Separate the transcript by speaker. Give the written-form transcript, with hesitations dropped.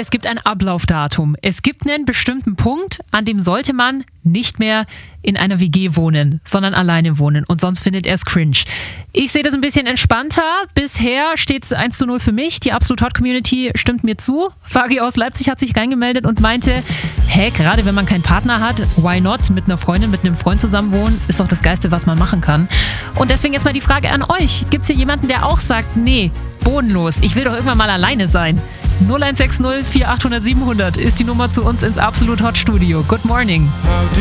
Speaker 1: es gibt ein Ablaufdatum. Es gibt einen bestimmten Punkt, an dem sollte man nicht mehr in einer WG wohnen, sondern alleine wohnen. Und sonst findet er es cringe. Ich sehe das ein bisschen entspannter. Bisher steht es 1:0 für mich. Die Absolut Hot Community stimmt mir zu. Fagi aus Leipzig hat sich reingemeldet und meinte, gerade wenn man keinen Partner hat, why not? Mit einer Freundin, mit einem Freund zusammen wohnen, ist doch das Geilste, was man machen kann. Und deswegen jetzt mal die Frage an euch. Gibt es hier jemanden, der auch sagt, nee, bodenlos, ich will doch irgendwann mal alleine sein? 0160 4800 700 ist die Nummer zu uns ins Absolut Hot Studio. Good morning.